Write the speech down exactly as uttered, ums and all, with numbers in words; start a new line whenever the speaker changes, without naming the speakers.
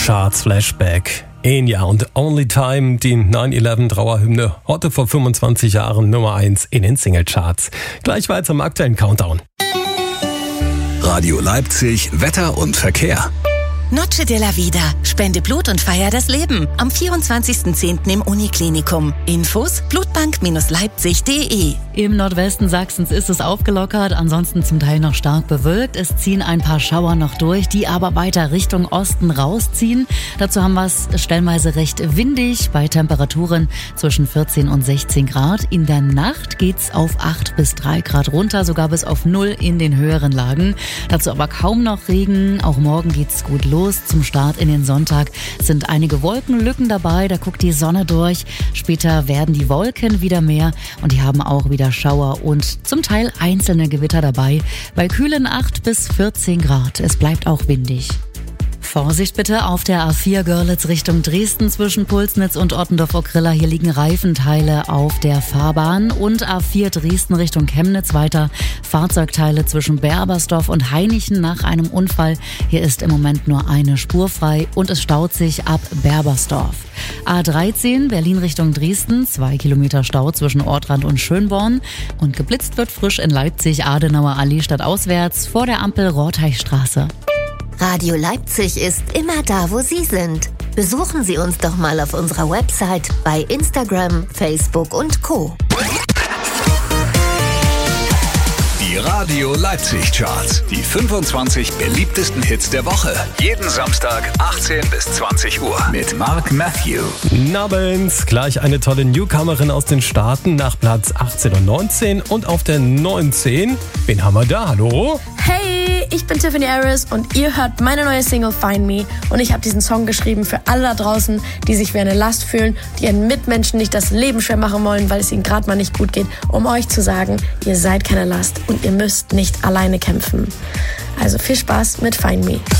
Charts Flashback. Enya und Only Time, die neun elf Trauerhymne, heute vor fünfundzwanzig Jahren Nummer eins in den Singlecharts. Gleich weiter im aktuellen Countdown.
Radio Leipzig, Wetter und Verkehr.
Noche de la Vida. Spende Blut und feier das Leben. Am vierundzwanzigsten zehnten im Uniklinikum. Infos blutbank Leipzig punkt de.
Im Nordwesten Sachsens ist es aufgelockert, ansonsten zum Teil noch stark bewölkt. Es ziehen ein paar Schauer noch durch, die aber weiter Richtung Osten rausziehen. Dazu haben wir es stellenweise recht windig, bei Temperaturen zwischen vierzehn und sechzehn Grad. In der Nacht geht's auf acht bis drei Grad runter, sogar bis auf null in den höheren Lagen. Dazu aber kaum noch Regen. Auch morgen geht's gut los. Zum Start in den Sonntag sind einige Wolkenlücken dabei, da guckt die Sonne durch. Später werden die Wolken wieder mehr und die haben auch wieder Schauer und zum Teil einzelne Gewitter dabei. Bei kühlen acht bis vierzehn Grad. Es bleibt auch windig. Vorsicht bitte auf der A vier Görlitz Richtung Dresden zwischen Pulsnitz und Ottendorf-Okrilla. Hier liegen Reifenteile auf der Fahrbahn. Und A vier Dresden Richtung Chemnitz weiter. Fahrzeugteile zwischen Berbersdorf und Hainichen nach einem Unfall. Hier ist im Moment nur eine Spur frei und es staut sich ab Berbersdorf. A dreizehn Berlin Richtung Dresden, zwei Kilometer Stau zwischen Ortrand und Schönborn. Und geblitzt wird frisch in Leipzig Adenauer Allee stadtauswärts vor der Ampel Rorteichstraße.
Radio Leipzig ist immer da, wo Sie sind. Besuchen Sie uns doch mal auf unserer Website, bei Instagram, Facebook und Co.
Die Radio Leipzig Charts. Die fünfundzwanzig beliebtesten Hits der Woche. Jeden Samstag achtzehn bis zwanzig Uhr. Mit Mark Matthew.
Nabends, gleich eine tolle Newcomerin aus den Staaten nach Platz achtzehn und neunzehn. Und auf der neunzehn, wen haben wir da? Hallo?
Hey, ich bin Tiffany Harris und ihr hört meine neue Single Find Me. Und ich habe diesen Song geschrieben für alle da draußen, die sich wie eine Last fühlen, die ihren Mitmenschen nicht das Leben schwer machen wollen, weil es ihnen gerade mal nicht gut geht, um euch zu sagen, ihr seid keine Last und ihr müsst nicht alleine kämpfen. Also viel Spaß mit Find Me.